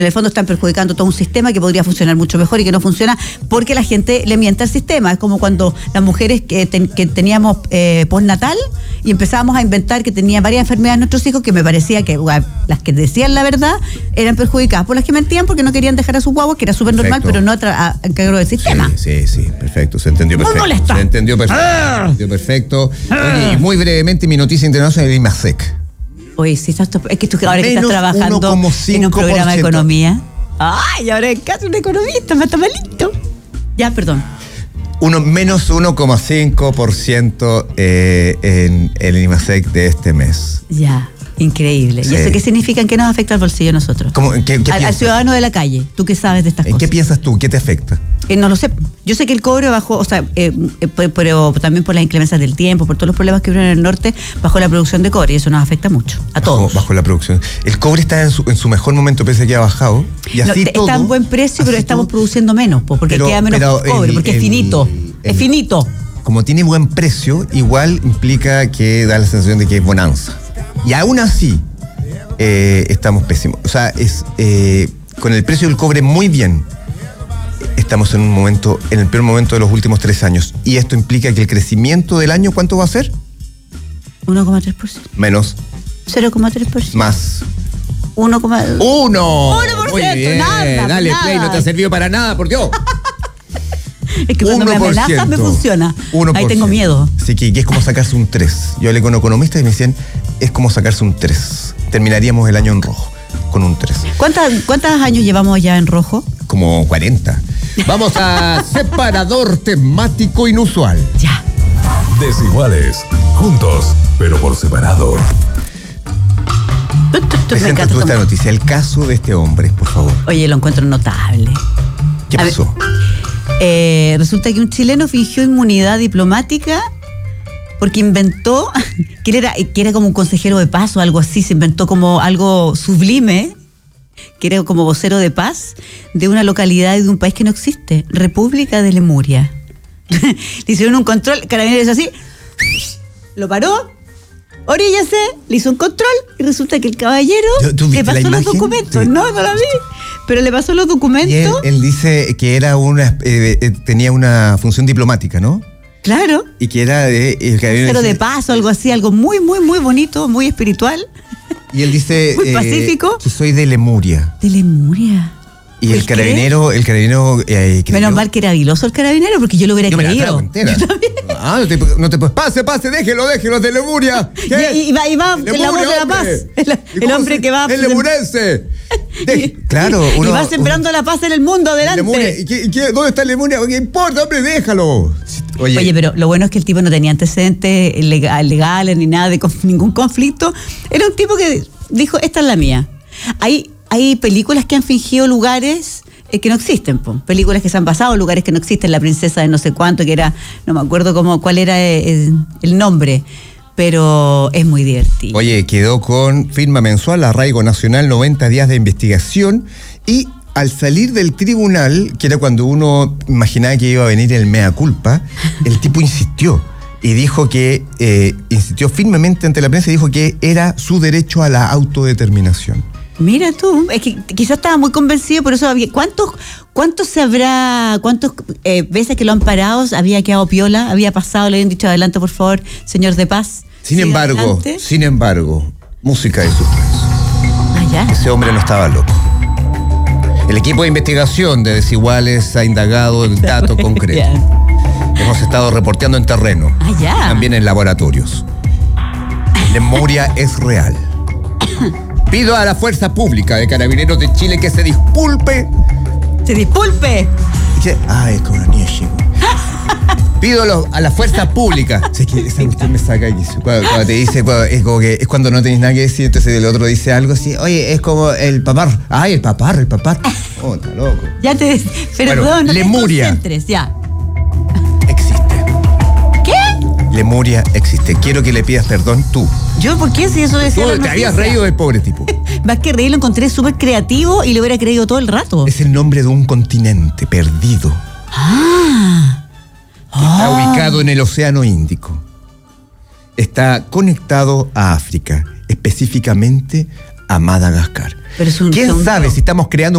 En el fondo están perjudicando todo un sistema que podría funcionar mucho mejor y que no funciona porque la gente le miente al sistema. Es como cuando las mujeres que teníamos postnatal y empezábamos a inventar que tenían varias enfermedades nuestros hijos, que me parecía que las que decían la verdad eran perjudicadas por las que mentían porque no querían dejar a sus guaguas, que era súper normal, pero no a cargo del sistema. Sí, perfecto, se entendió perfecto. Muy molesta. Se entendió perfecto. Oye, y muy brevemente mi noticia internacional de IMASEC. Oye, sí, es que tú ahora que estás trabajando en un programa de economía. Ay, ahora es casi un economista, me está malito. Ya, perdón. Menos 1,5% en el IMASEC de este mes. Ya, increíble. Sí. ¿Y eso qué significa? ¿En qué nos afecta al bolsillo a nosotros? Al ciudadano de la calle. ¿Tú qué sabes de estas cosas? ¿En qué piensas tú? ¿Qué te afecta? No lo sé. Yo sé que el cobre bajó, o sea, pero también por las inclemencias del tiempo, por todos los problemas que hubo en el norte, bajó la producción de cobre y eso nos afecta mucho, a todos. Bajó la producción. El cobre está en su mejor momento, pese a que ha bajado. Y así todo, está en buen precio, pero estamos produciendo menos, porque queda menos cobre, porque es finito. Es finito. Como tiene buen precio, igual implica que da la sensación de que es bonanza. Y aún así, estamos pésimos. O sea, con el precio del cobre muy bien. Estamos en el peor momento de los últimos 3 años. Y esto implica que el crecimiento del año, ¿cuánto va a ser? 1,3%. Menos. 0,3%. Más. 1,1%. 1%. Muy bien. Nada. Dale, Play, no te ha servido para nada, por Dios. Es que cuando 1%. me amenazas me funciona. 1%. Ahí tengo miedo. Sí, que es como sacarse un 3. Yo hablé con economistas y me decían, es como sacarse un 3. Terminaríamos el año en rojo, con un 3. ¿Cuántos años llevamos ya en rojo? Como 40. Vamos a separador temático inusual. Ya. Desiguales, juntos, pero por separado. Presenta tú esta noticia, el caso de este hombre, por favor. Oye, lo encuentro notable. ¿Qué pasó? Resulta que un chileno fingió inmunidad diplomática porque inventó que era como un consejero de paz o algo así, se inventó como algo sublime, que era como vocero de paz de una localidad y de un país que no existe, República de Lemuria. Le hicieron un control, Carabineros así, lo paró, oríllase, le hizo un control y resulta que el caballero le pasó los documentos. Sí. No la vi, pero le pasó los documentos. Y él dice que era tenía una función diplomática, ¿no? Claro. Y que era vocero de paz o algo así, algo muy, muy, muy bonito, muy espiritual. Y él dice muy pacífico. Que soy de Lemuria. De Lemuria. Y el carabinero menos mal que era habiloso el carabinero, porque yo lo hubiera creído. No te puedes. Pase, déjelo de Lemuria. Y va el amor de la paz. El hombre que va. El lemurense. Claro. Y va sembrando la paz en el mundo, adelante. ¿Dónde está Lemuria? ¿Qué importa, hombre? Déjalo. Oye, pero lo bueno es que el tipo no tenía antecedentes legales ni nada de ningún conflicto. Era un tipo que dijo, esta es la mía. Hay películas que han fingido lugares que no existen, películas que se han basado en lugares que no existen, La princesa de no sé cuánto, que era, no me acuerdo cuál era el nombre, pero es muy divertido. Oye, quedó con firma mensual, arraigo nacional, 90 días de investigación, y al salir del tribunal, que era cuando uno imaginaba que iba a venir el mea culpa, el tipo insistió. Y dijo que, insistió firmemente ante la prensa y dijo que era su derecho a la autodeterminación. Mira tú, es que quizás estaba muy convencido, por eso ¿cuántas veces que lo han parado había quedado piola, había pasado, le habían dicho adelante por favor, señor de paz? Sin embargo, música de suspenso. Ya. Ese hombre no estaba loco. El equipo de investigación de Desiguales ha indagado el dato concreto. Hemos estado reporteando en terreno, también en laboratorios. Lemuria es real. Pido a la Fuerza Pública de Carabineros de Chile que se disculpe. ¡Se disculpe! Es como una niña, chico. Pido a la Fuerza Pública. Sé que esa cuestión me saca aquí. Cuando te dice, es como que es cuando no tenés nada que decir, entonces el otro dice algo así. Oye, es como el papar. El papar. Oh, está loco. Ya te... Perdón, bueno, no Lemuria. te concentres, ya. Existe. ¿Qué? Lemuria existe. Quiero que le pidas perdón tú. ¿Yo por qué? Si eso decía tú te habías reído del pobre tipo. Más que reír, lo encontré súper creativo y lo hubiera creído todo el rato. Es el nombre de un continente perdido. Está ubicado en el Océano Índico. Está conectado a África, específicamente a Madagascar. ¿Quién sabe si estamos creando